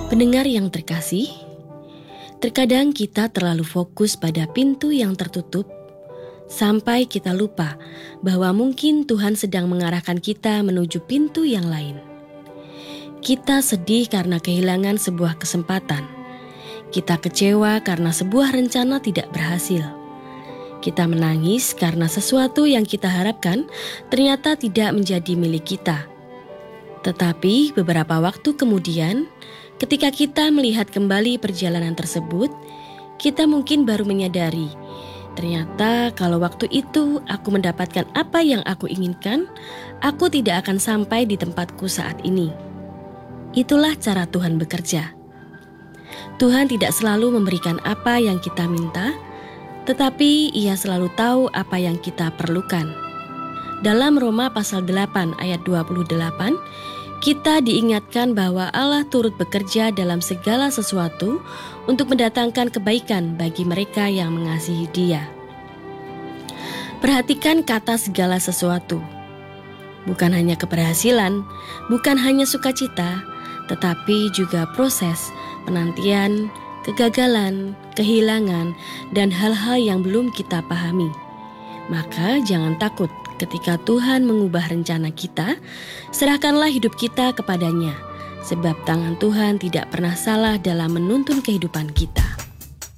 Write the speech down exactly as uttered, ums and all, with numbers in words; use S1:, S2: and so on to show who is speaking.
S1: Pendengar yang terkasih, terkadang kita terlalu fokus pada pintu yang tertutup sampai kita lupa bahwa mungkin Tuhan sedang mengarahkan kita menuju pintu yang lain. Kita sedih karena kehilangan sebuah kesempatan. Kita kecewa karena sebuah rencana tidak berhasil. Kita menangis karena sesuatu yang kita harapkan ternyata tidak menjadi milik kita. Tetapi beberapa waktu kemudian, ketika kita melihat kembali perjalanan tersebut, kita mungkin baru menyadari, ternyata kalau waktu itu aku mendapatkan apa yang aku inginkan, aku tidak akan sampai di tempatku saat ini. Itulah cara Tuhan bekerja. Tuhan tidak selalu memberikan apa yang kita minta, tetapi Ia selalu tahu apa yang kita perlukan. Dalam Roma pasal delapan ayat dua puluh delapan, kita diingatkan bahwa Allah turut bekerja dalam segala sesuatu untuk mendatangkan kebaikan bagi mereka yang mengasihi Dia. Perhatikan kata segala sesuatu. Bukan hanya keberhasilan, bukan hanya sukacita, tetapi juga proses, penantian, kegagalan, kehilangan, dan hal-hal yang belum kita pahami. Maka jangan takut ketika Tuhan mengubah rencana kita, serahkanlah hidup kita kepadanya, sebab tangan Tuhan tidak pernah salah dalam menuntun kehidupan kita.